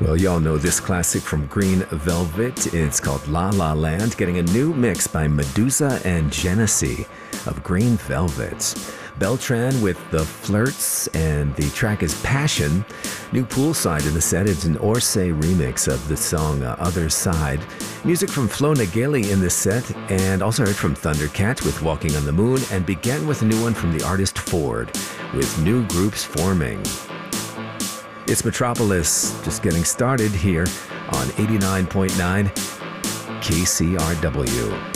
Well, y'all know this classic from Green Velvet. It's called La La Land, getting a new mix by Medusa and Genesee of Green Velvet. Beltran with The Flirts, and the track is Passion. New Poolside in the set. It's an Orsay remix of the song Other Side. Music from Flo Nageli in the set, and also heard from Thundercat with Walking on the Moon, and began with a new one from the artist Ford with New Groups Forming. It's Metropolis, just getting started here on 89.9 KCRW.